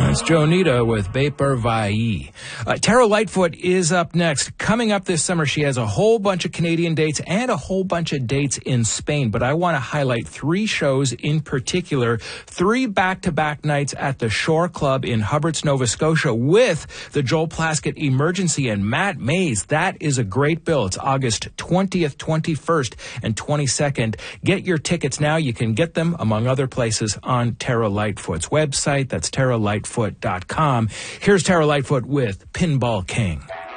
That's Joe Nita with Vapor Vai. Tara Lightfoot is up next. Coming up this summer, she has a whole bunch of Canadian dates and a whole bunch of dates in Spain. But I want to highlight 3 shows in particular, 3 back-to-back nights at the Shore Club in Hubbards, Nova Scotia with the Joel Plaskett Emergency and Matt Mays. That is a great bill. It's August 20th, 21st, and 22nd. Get your tickets now. You can get them, among other places, on Tara Lightfoot's website. That's TaraLightfoot.com. Here's Tara Lightfoot with Pinball King.